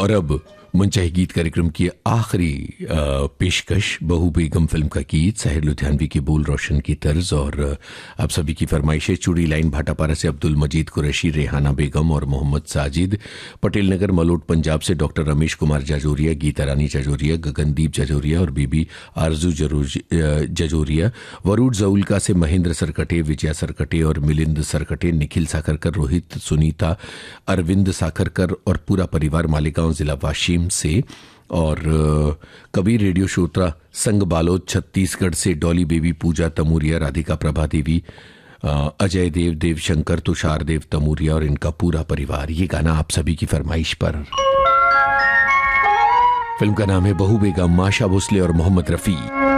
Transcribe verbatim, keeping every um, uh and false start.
और अब मनचाहे गीत कार्यक्रम की आखिरी पेशकश, बहू बेगम फिल्म का गीत, साहिर लुधियानवी की बोल, रोशन की तर्ज और आप सभी की फरमाइशें। चूड़ी लाइन भाटापारा से अब्दुल मजीद कुरैशी, रेहाना बेगम और मोहम्मद साजिद। पटेल नगर मलोट पंजाब से डॉक्टर रमेश कुमार जाजोरिया, गीता रानी जाजोरिया, गगनदीप जाजोरिया और बीबी आरजू जाजोरिया। वरूड जऊलका से महेंद्र सरकटे, विजया सरकटे और मिलिंद सरकटे, निखिल साखरकर, रोहित, सुनीता, अरविंद साखरकर और पूरा परिवार मालेगांव जिला वाशिम से। और कबीर रेडियो श्रोता संघ बालोद छत्तीसगढ़ से डॉली बेबी, पूजा तमूरिया, राधिका प्रभा देवी, अजय देव, देव शंकर, तुषार देव तमूरिया और इनका पूरा परिवार। ये गाना आप सभी की फरमाइश पर। फिल्म का नाम है बहू बेगम, माशा भोसले और मोहम्मद रफी।